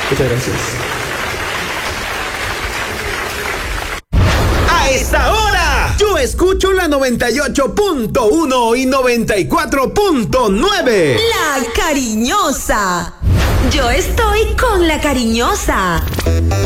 Muchas gracias. A esta hora, yo escucho la 98.1 y 94.9. La Cariñosa. Yo estoy con La Cariñosa.